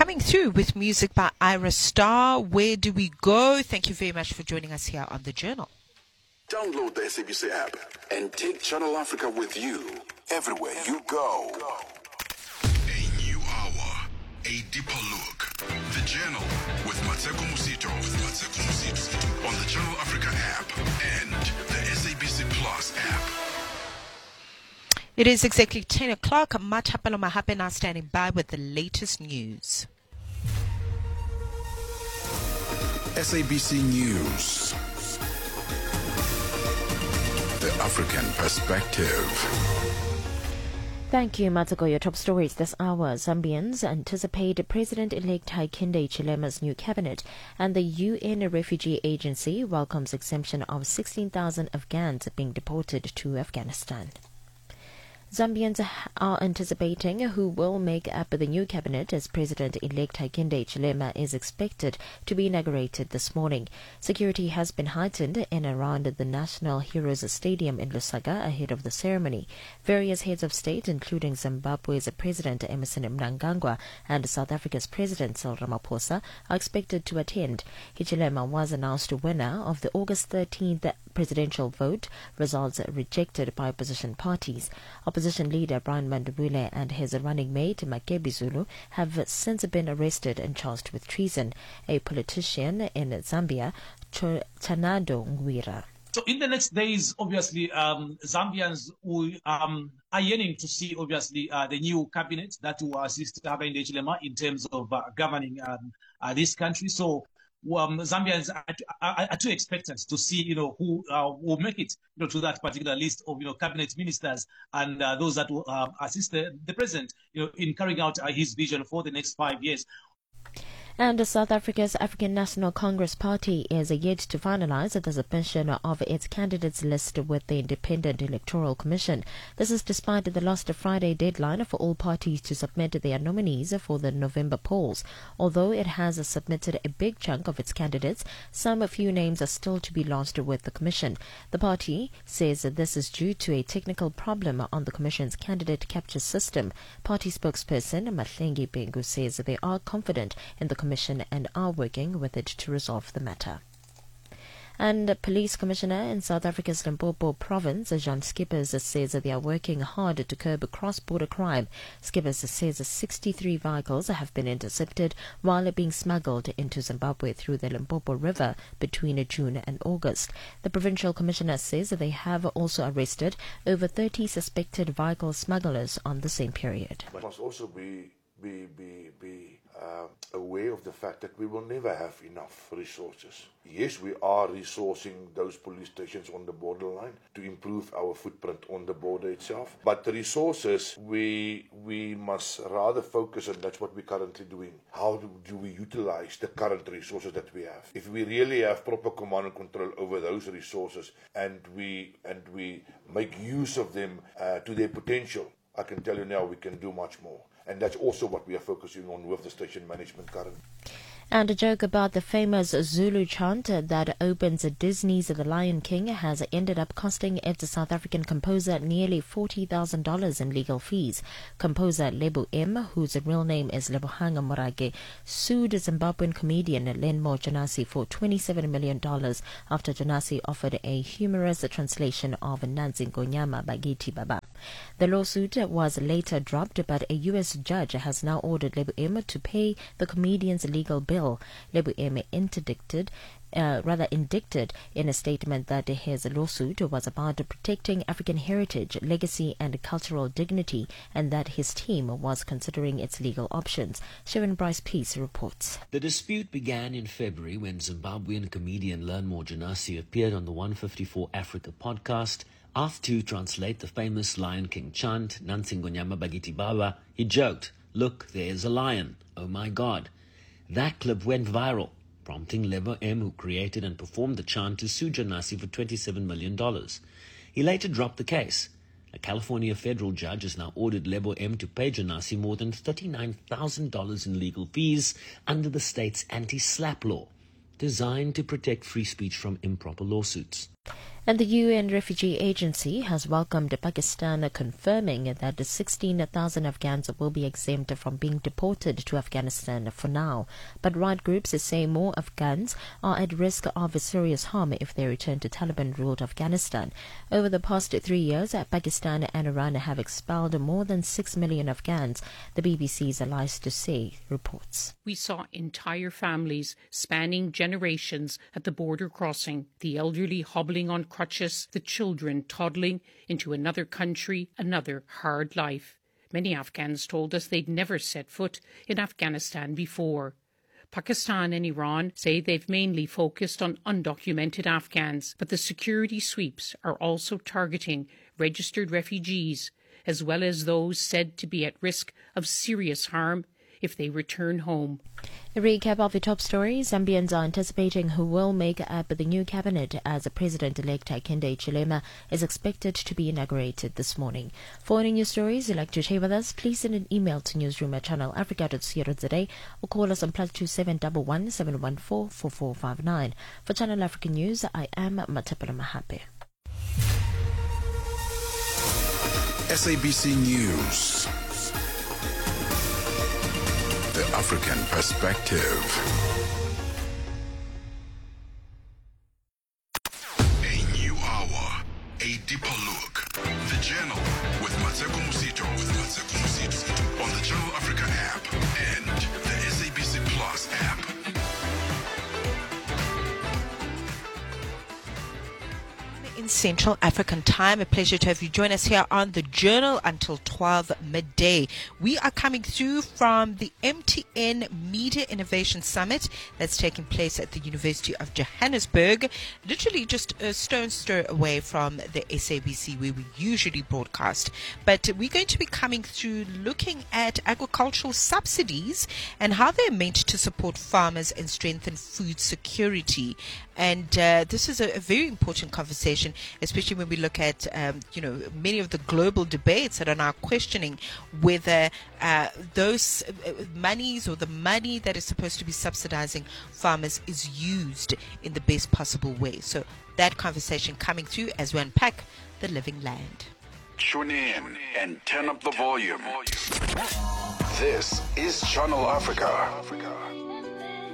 coming through with music by Ira Star. Where do we go? Thank you very much for joining us here on The Journal. Download the SABC app and take Channel Africa with you everywhere you go. A new hour, a deeper look. The Journal with Mateko Musito. On the Channel Africa app and the SABC Plus app. It is exactly 10 o'clock. Matapelo Mahape now standing by with the latest news. SABC News. The African Perspective. Thank you, Matsuko. Your top stories this hour. Zambians anticipate President-elect Hakainde Hichilema's new cabinet, and the UN Refugee Agency welcomes exemption of 16,000 Afghans being deported to Afghanistan. Zambians are anticipating who will make up the new cabinet as President-elect Hakainde Hichilema is expected to be inaugurated this morning. Security has been heightened in and around the National Heroes Stadium in Lusaka ahead of the ceremony. Various heads of state, including Zimbabwe's President Emmerson Mnangagwa and South Africa's President Cyril Ramaphosa, are expected to attend. Hichilema was announced winner of the August 13th presidential vote, results rejected by opposition parties. Opposition leader Brian Mandubule and his running mate Makebi Zulu have since been arrested and charged with treason. A politician in Zambia, Tanado Ngwira. So in the next days, obviously, Zambians will, are yearning to see, obviously, the new cabinet that will assist Hakainde Hichilema in terms of governing this country. So Zambians are too expectant to see, who will make it, to that particular list of, cabinet ministers and those that will assist the president, in carrying out his vision for the next 5 years. And South Africa's African National Congress Party is yet to finalize the submission of its candidates list with the Independent Electoral Commission. This is despite the last Friday deadline for all parties to submit their nominees for the November polls. Although it has submitted a big chunk of its candidates, some few names are still to be lodged with the Commission. The party says that this is due to a technical problem on the Commission's candidate capture system. Party spokesperson Mahlengi Bengu says they are confident in the Commission and are working with it to resolve the matter. And the Police Commissioner in South Africa's Limpopo province, Jean Skippers, says that they are working hard to curb cross-border crime. Skippers says 63 vehicles have been intercepted while being smuggled into Zimbabwe through the Limpopo River between June and August. The Provincial Commissioner says that they have also arrested over 30 suspected vehicle smugglers on the same period. But must also be aware of the fact that we will never have enough resources. Yes, we are resourcing those police stations on the borderline to improve our footprint on the border itself. But the resources, we must rather focus on, that's what we're currently doing. How do we utilize the current resources that we have? If we really have proper command and control over those resources and we make use of them to their potential, I can tell you now we can do much more. And that's also what we are focusing on with the station management currently. And a joke about the famous Zulu chant that opens Disney's The Lion King has ended up costing its South African composer nearly $40,000 in legal fees. Composer Lebo M, whose real name is Lebohang Morage, sued Zimbabwean comedian Lenmo Janasi for $27 million after Janasi offered a humorous translation of Nansi Ngonyama by Giti Baba. The lawsuit was later dropped, but a U.S. judge has now ordered Lebo M to pay the comedian's legal bill. Lebo M indicted in a statement that his lawsuit was about protecting African heritage, legacy and cultural dignity, and that his team was considering its legal options. Sharon Bryce Peace reports. The dispute began in February when Zimbabwean comedian Lenmo Janasi appeared on the 154 Africa podcast. Asked to translate the famous Lion King chant, Nansi Ngonyama Bagiti Baba, he joked, "Look, there's a lion. Oh my God." That clip went viral, prompting Lebo M, who created and performed the chant, to sue Janasi for $27 million. He later dropped the case. A California federal judge has now ordered Lebo M to pay Janasi more than $39,000 in legal fees under the state's anti-SLAPP law, designed to protect free speech from improper lawsuits. And the UN Refugee Agency has welcomed Pakistan, confirming that the 16,000 Afghans will be exempt from being deported to Afghanistan for now. But right groups say more Afghans are at risk of serious harm if they return to Taliban-ruled Afghanistan. Over the past 3 years, Pakistan and Iran have expelled more than 6 million Afghans, the BBC's Lies to Say reports. We saw entire families spanning generations at the border crossing, the elderly hobbling on crutches, the children toddling into another country, another hard life. Many Afghans told us they'd never set foot in Afghanistan before. Pakistan and Iran say they've mainly focused on undocumented Afghans, but the security sweeps are also targeting registered refugees, as well as those said to be at risk of serious harm if they return home. A recap of the top stories. Zambians are anticipating who will make up the new cabinet as President-elect Hakainde Hichilema is expected to be inaugurated this morning. For any news stories you'd like to share with us, please send an email to newsroom@channelafrica.co.za or call us on +27 11 714 4459. For Channel Africa News, I am Matapala Mahape. SABC News. The African Perspective. A new hour, a deeper look. The Journal with Mateko Musito. On the Channel Africa app and the SABC Plus app. In Central African Time, a pleasure to have you join us here on the Journal until 12 midday. We are coming through from the MTN Media Innovation Summit that's taking place at the University of Johannesburg, literally just a stone's throw away from the SABC where we usually broadcast. But we're going to be coming through looking at agricultural subsidies and how they're meant to support farmers and strengthen food security. And this is a very important conversation, especially when we look at, many of the global debates that are now questioning whether those monies or the money that is supposed to be subsidizing farmers is used in the best possible way. So that conversation coming through as we unpack the living land. Tune in and turn up the volume. This is Channel Africa.